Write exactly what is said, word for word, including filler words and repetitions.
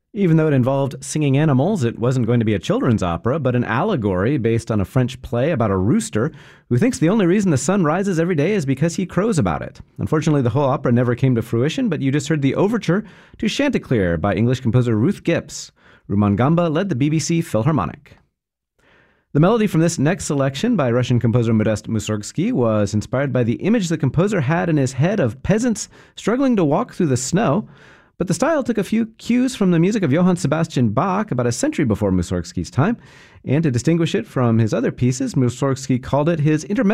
Even though it involved singing animals, it wasn't going to be a children's opera, but an allegory based on a French play about a rooster who thinks the only reason the sun rises every day is because he crows about it. Unfortunately, the whole opera never came to fruition, but you just heard the overture to Chanticleer by English composer Ruth Gipps. Rumangamba led the B B C Philharmonic. The melody from this next selection by Russian composer Modest Mussorgsky was inspired by the image the composer had in his head of peasants struggling to walk through the snow. But the style took a few cues from the music of Johann Sebastian Bach about a century before Mussorgsky's time, and to distinguish it from his other pieces, Mussorgsky called it his intermezzo